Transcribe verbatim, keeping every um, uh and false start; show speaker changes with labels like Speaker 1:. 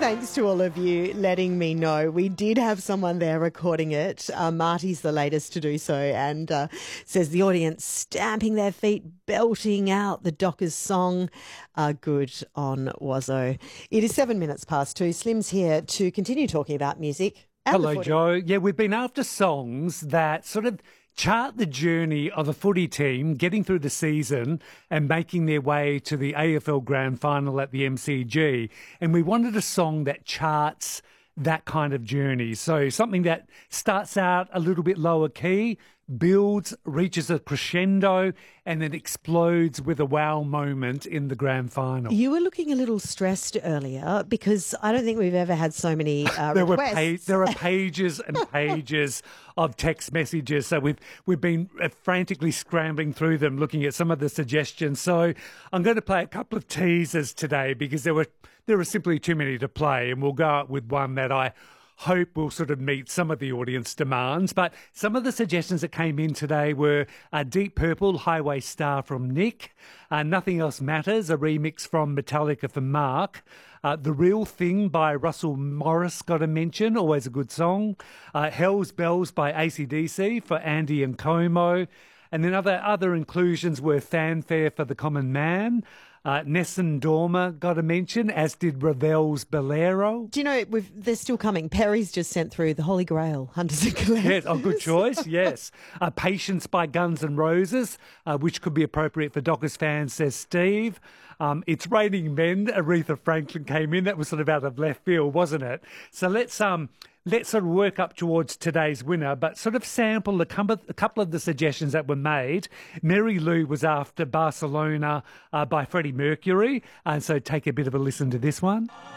Speaker 1: thanks to all of you letting me know. We did have someone there recording it. Uh, Marty's the latest to do so, and uh, says the audience stamping their feet, belting out the Dockers song. Uh, good on Wazzo. It is seven minutes past two. Slim's here to continue talking about music.
Speaker 2: Hello, Joe. Yeah, we've been after songs that sort of chart the journey of a footy team getting through the season and making their way to the A F L Grand Final at the M C G. And we wanted a song that charts that kind of journey. So something that starts out a little bit lower key, builds, reaches a crescendo, and then explodes with a wow moment in the grand final.
Speaker 1: You were looking a little stressed earlier because I don't think we've ever had so many uh,
Speaker 2: there
Speaker 1: requests.
Speaker 2: Were pa- there are pages and pages of text messages, so we've we've been frantically scrambling through them, looking at some of the suggestions. So I'm going to play a couple of teasers today because there were there were simply too many to play, and we'll go out with one that I hope will sort of meet some of the audience demands. But some of the suggestions that came in today were uh, Deep Purple, Highway Star from Nick, uh, Nothing Else Matters, a remix from Metallica for Mark, uh, The Real Thing by Russell Morris got a mention, always a good song, uh, Hell's Bells by A C D C for Andy and Como, and then other, other inclusions were Fanfare for the Common Man, Uh, Nessun Dorma got a mention, as did Ravel's Bolero.
Speaker 1: Do you know, we've, they're still coming. Perry's just sent through The Holy Grail, Hunters and Collectors.
Speaker 2: Yes, oh, good choice, yes. Uh, Patience by Guns N' Roses, uh, which could be appropriate for Dockers fans, says Steve. Um, It's Raining Men, Aretha Franklin came in. That was sort of out of left field, wasn't it? So let's... um. Let's sort of work up towards today's winner, but sort of sample a couple of the suggestions that were made. Mary Lou was after Barcelona uh, by Freddie Mercury, and so take a bit of a listen to this one.